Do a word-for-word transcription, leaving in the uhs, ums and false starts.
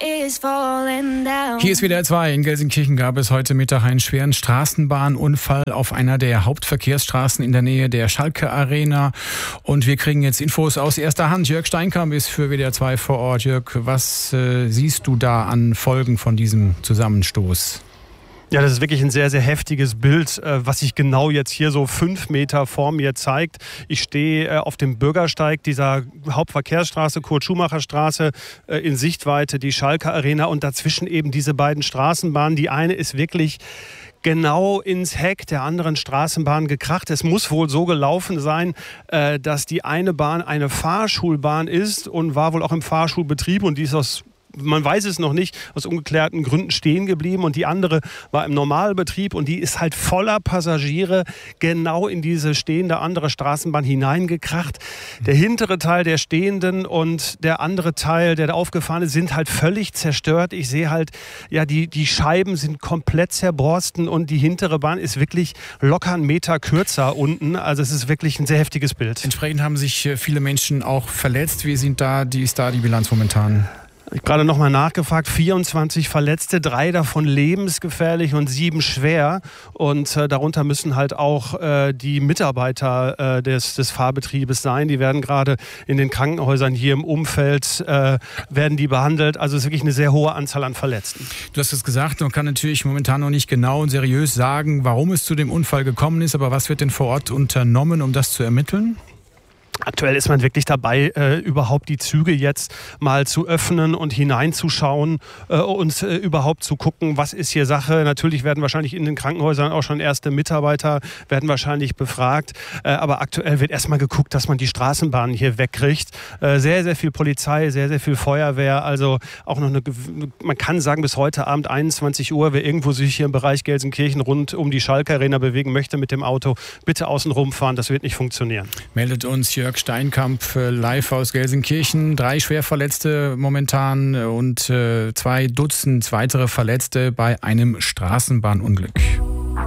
is falling down. Hier ist W D R zwei. In Gelsenkirchen gab es heute Mittag einen schweren Straßenbahnunfall auf einer der Hauptverkehrsstraßen in der Nähe der Schalke Arena. Und wir kriegen jetzt Infos aus erster Hand. Jörg Steinkamp ist für W D R zwei vor Ort. Jörg, was äh, siehst du da an Folgen von diesem Zusammenstoß? Ja, das ist wirklich ein sehr, sehr heftiges Bild, was sich genau jetzt hier so fünf Meter vor mir zeigt. Ich stehe auf dem Bürgersteig dieser Hauptverkehrsstraße, Kurt-Schumacher-Straße, in Sichtweite die Schalke Arena und dazwischen eben diese beiden Straßenbahnen. Die eine ist wirklich genau ins Heck der anderen Straßenbahn gekracht. Es muss wohl so gelaufen sein, dass die eine Bahn eine Fahrschulbahn ist und war wohl auch im Fahrschulbetrieb und die ist aus man weiß es noch nicht, aus ungeklärten Gründen stehen geblieben und die andere war im Normalbetrieb und die ist halt voller Passagiere genau in diese stehende andere Straßenbahn hineingekracht. Der hintere Teil der stehenden und der andere Teil, der da aufgefahren ist, sind halt völlig zerstört. Ich sehe halt, ja, die, die Scheiben sind komplett zerborsten und die hintere Bahn ist wirklich locker einen Meter kürzer unten. Also es ist wirklich ein sehr heftiges Bild. Entsprechend haben sich viele Menschen auch verletzt. Wie sind da, die ist da die Bilanz momentan? Ich habe gerade nochmal nachgefragt, vierundzwanzig Verletzte, drei davon lebensgefährlich und sieben schwer. Und äh, darunter müssen halt auch äh, die Mitarbeiter äh, des, des Fahrbetriebes sein. Die werden gerade in den Krankenhäusern hier im Umfeld, äh, werden die behandelt. Also es ist wirklich eine sehr hohe Anzahl an Verletzten. Du hast es gesagt, man kann natürlich momentan noch nicht genau und seriös sagen, warum es zu dem Unfall gekommen ist. Aber was wird denn vor Ort unternommen, um das zu ermitteln? Aktuell ist man wirklich dabei, äh, überhaupt die Züge jetzt mal zu öffnen und hineinzuschauen äh, und äh, überhaupt zu gucken, was ist hier Sache. Natürlich werden wahrscheinlich in den Krankenhäusern auch schon erste Mitarbeiter, werden wahrscheinlich befragt. Äh, aber aktuell wird erstmal geguckt, dass man die Straßenbahnen hier wegkriegt. Äh, sehr, sehr viel Polizei, sehr, sehr viel Feuerwehr. Also auch noch eine, man kann sagen, bis heute Abend einundzwanzig Uhr, wer irgendwo sich hier im Bereich Gelsenkirchen rund um die Schalke Arena bewegen möchte mit dem Auto, bitte außen rumfahren. Das wird nicht funktionieren. Meldet uns hier Jörg Steinkamp live aus Gelsenkirchen. Drei Schwerverletzte momentan und äh, zwei Dutzend weitere Verletzte bei einem Straßenbahnunglück.